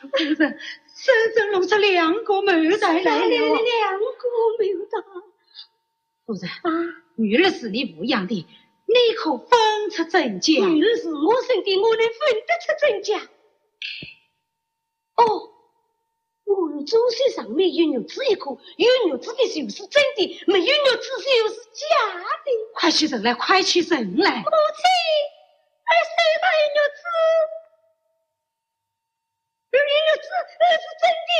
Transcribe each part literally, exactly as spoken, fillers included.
夫人，婶婶弄出两个妹仔来了，两个妹仔。 夫人啊，女儿是你抚养的，你可分出真假？ 女儿是我生的，我能分得出真假？哦。我周身上没有牛子一颗，有牛子的就是真的，没有牛子就是假的。 快去人来，快去人来！ 母亲，儿身上有牛子，有牛子是真的。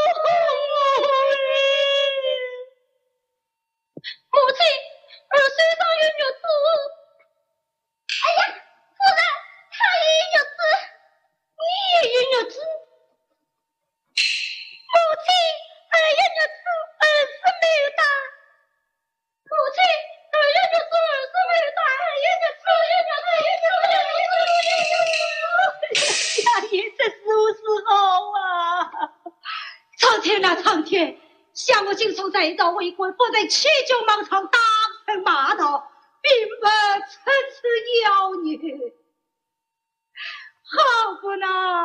母亲，儿身上有牛子。哎呀，夫人，他也有牛子，你也有牛子。母亲，儿有牛子，儿是没有打。母亲，儿有牛子，儿是没有打。儿有牛子，儿有牛子，儿有牛子，呀爷，这是何时候啊？ 苍天啊苍天！想我今从这道为官，不在七九芒场当成骂道，并不出此妖孽，好不呢？